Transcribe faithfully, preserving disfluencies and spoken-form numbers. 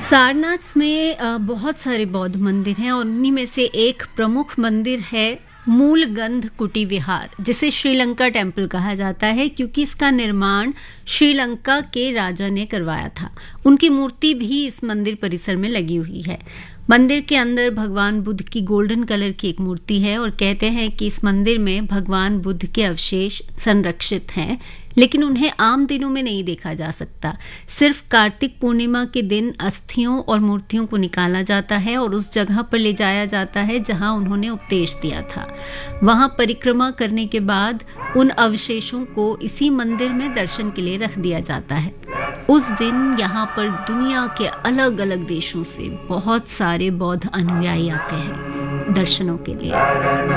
सारनाथ में अ, बहुत सारे बौद्ध मंदिर हैं और उन्हीं में से एक प्रमुख मंदिर है मूलगंध कुटी विहार, जिसे श्रीलंका टेम्पल कहा जाता है क्योंकि इसका निर्माण श्रीलंका के राजा ने करवाया था। उनकी मूर्ति भी इस मंदिर परिसर में लगी हुई है। मंदिर के अंदर भगवान बुद्ध की गोल्डन कलर की एक मूर्ति है और कहते हैं कि इस मंदिर में भगवान बुद्ध के अवशेष संरक्षित हैं, लेकिन उन्हें आम दिनों में नहीं देखा जा सकता। सिर्फ कार्तिक पूर्णिमा के दिन अस्थियों और मूर्तियों को निकाला जाता है और उस जगह पर ले जाया जाता है जहां उन्होंने उपदेश दिया था। वहां परिक्रमा करने के बाद उन अवशेषों को इसी मंदिर में दर्शन के लिए रख दिया जाता है। उस दिन यहाँ पर दुनिया के अलग अलग देशों से बहुत सारे बौद्ध अनुयायी आते हैं दर्शनों के लिए।